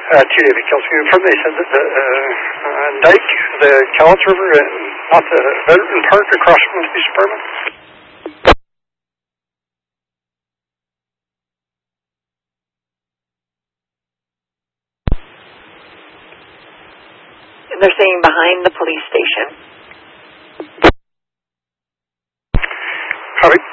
to David Kelsey from they said that the dike, the Cowles River, not the Veteran Park across from the police department. And they're saying behind the police station. Howdy.